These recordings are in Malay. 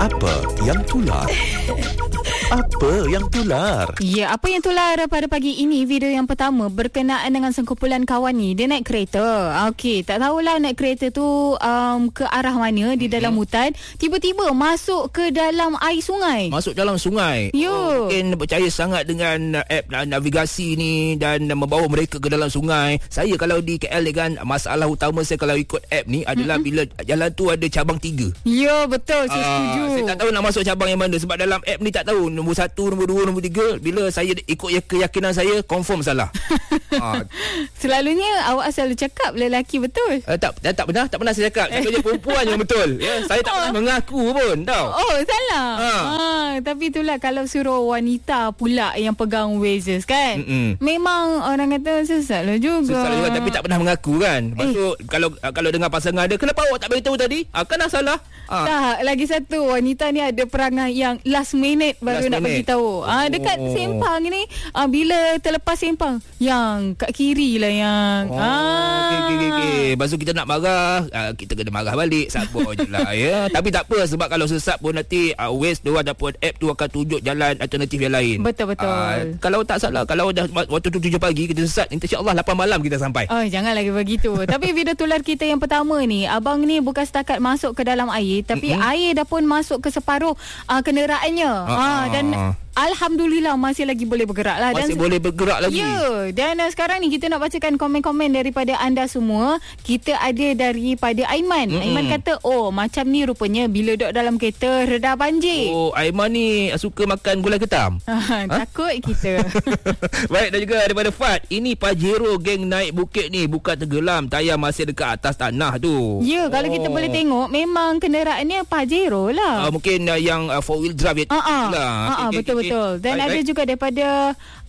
Apa yang tular? Apa yang tular? Ya, apa yang tular pada pagi ini, video yang pertama berkenaan dengan sekumpulan kawan ni. Dia naik kereta. Okey, tak tahulah naik kereta tu ke arah mana di dalam hutan. Tiba-tiba masuk ke dalam air sungai. Masuk dalam sungai. Mungkin percaya sangat dengan app navigasi ni dan membawa mereka ke dalam sungai. Saya kalau di KL ni kan, masalah utama saya kalau ikut app ni adalah bila jalan tu ada cabang 3. Ya, betul. Saya setuju. Saya tak tahu nak masuk cabang yang mana sebab dalam app ni tak tahu nombor 1, nombor 2, nombor 3. Bila saya ikut keyakinan saya, confirm salah. Selalunya awak selalu cakap lelaki betul. Tak pernah saya cakap. Selalunya perempuan yang betul. Ya, saya tak pernah mengaku pun tau. Oh, salah. Tapi itulah kalau suruh wanita pula yang pegang Waze kan. Memang orang kata sesat lah juga. Tapi tak pernah mengaku kan. Lepas tu kalau dengar pasangan dia, kenapa awak tak beritahu tadi? Kan dah salah. Tak, lagi satu, wanita ni ada perangai yang last minute baru nak bagi tahu. Dekat sempang ni, bila terlepas sempang, yang kat kiri lah yang. Okey. Lepas tu kita nak marah, kita kena marah balik, sabar je lah ya. Tapi tak apa, sebab kalau sesat pun nanti Waze tu ataupun app tu akan tunjuk jalan alternatif yang lain. Betul. Kalau tak salah, kalau dah waktu tu 7 pagi kita sesat, insya-Allah 8 malam kita sampai. Jangan lagi begitu. Tapi video tular kita yang pertama ni, abang ni bukan setakat masuk ke dalam air, tapi air dah pun masuk ke separuh kenderaannya. Dan alhamdulillah masih lagi boleh bergerak lah. Masih boleh bergerak lagi. Ya. Dan sekarang ni kita nak bacakan komen-komen daripada anda semua. Kita ada daripada Aiman. Aiman kata, macam ni rupanya bila duduk dalam kereta reda banjir. Aiman ni suka makan gulai ketam. Takut kita. Baik, dan juga daripada Fat. Ini Pajero geng naik bukit ni bukan tenggelam, tayar masih dekat atas tanah tu. Ya, kalau kita boleh tengok memang kenderaannya Pajero lah. Mungkin yang 4-wheel drive lah. Betul. Dan ada juga daripada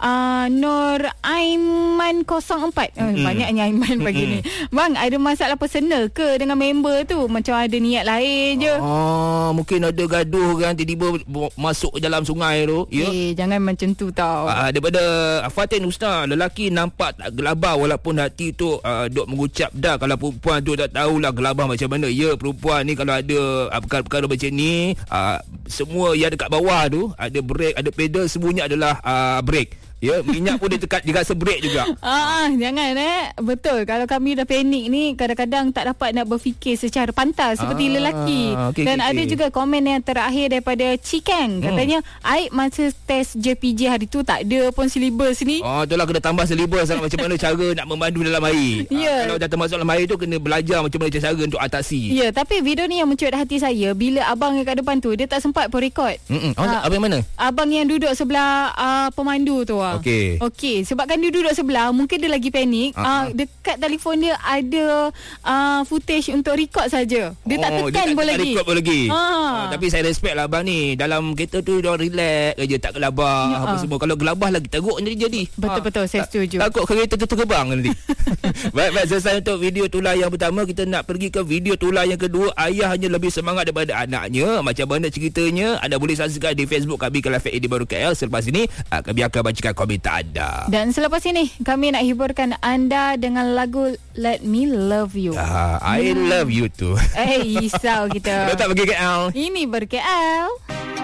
Nur Aiman 04. Banyaknya Aiman pagi ni. Bang, ada masalah personal ke dengan member tu? Macam ada niat lain je. Mungkin ada gaduh kan, tiba-tiba masuk ke dalam sungai tu. Ya? Jangan macam tu tau. Daripada Fatin Ustaz, lelaki nampak tak gelabah walaupun hati tu duk mengucap dah. Kalau perempuan tu tak tahulah gelabah macam mana. Ya, perempuan ni kalau ada perkara-perkara macam ni, semua yang dekat bawah tu ada brake, ada pedal, semuanya adalah brake. Ya, minyak pun dia rasa brake juga. Jangan betul. Kalau kami dah panik ni, kadang-kadang tak dapat nak berfikir secara pantas seperti lelaki. Dan ada juga komen yang terakhir daripada Cikang. Katanya Aib masa test JPJ hari tu tak ada pun syllabus ni. Itulah kena tambah syllabus macam mana cara nak memandu dalam air. Kalau dah termasuk dalam air tu, kena belajar macam mana cara untuk atasi. Ya, tapi video ni yang mencuat hati saya, bila abang yang kat depan tu, dia tak sempat pun rekod. Abang mana? Abang yang duduk sebelah pemandu tu. Okey, sebabkan dia duduk sebelah, mungkin dia lagi panik. Dekat telefon dia ada footage untuk record saja. Dia tak tekan pun lagi. Record pun lagi. Tapi saya respect lah abang ni. Dalam kereta tu dia relax aja, tak gelabah apa semua. Kalau gelabah lagi teruk jadi. Betul, saya setuju. Takut kereta tu terbang nanti. Baik, selesai untuk video tular yang pertama. Kita nak pergi ke video tular yang kedua. Ayahnya lebih semangat daripada anaknya. Macam mana ceritanya? Anda boleh saksikan di Facebook kami Kelafet Edi Baru KL. Selepas ini kami akan bacakan komentar anda. Dan selepas ini kami nak hiburkan anda dengan lagu Let Me Love You. I love you too. Risau kita. Kita tak pergi KL. Ini ber-KL.